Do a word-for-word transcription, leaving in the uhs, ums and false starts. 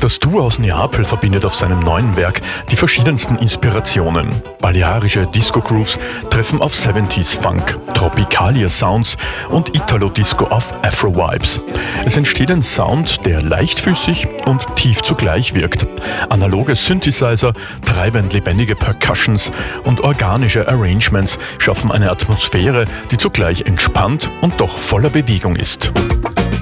Das Duo aus Neapel verbindet auf seinem neuen Werk die verschiedensten Inspirationen. Balearische Disco-Grooves treffen auf siebziger Funk, Tropicalia-Sounds und Italo-Disco auf Afro-Vibes. Es entsteht ein Sound, der leichtfüßig und tief zugleich wirkt. Analoge Synthesizer, treibend lebendige Percussions und organische Arrangements schaffen eine Atmosphäre, die zugleich entspannt und doch voller Bewegung ist.